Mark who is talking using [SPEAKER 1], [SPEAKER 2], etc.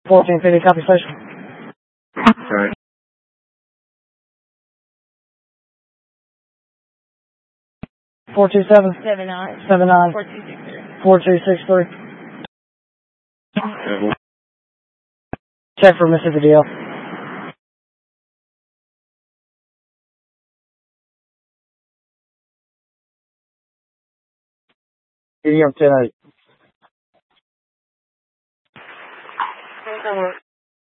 [SPEAKER 1] 1450, copy station.
[SPEAKER 2] Sorry.
[SPEAKER 1] 427
[SPEAKER 3] 79
[SPEAKER 1] 4263. Check for Mississippi DL. New York 10-8.